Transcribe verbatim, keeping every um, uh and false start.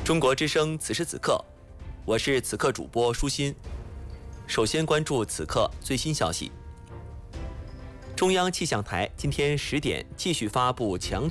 中国之声此时此刻，我是此刻主播舒心。首先关注此刻最新消息。中央气象台今天十点继续发布强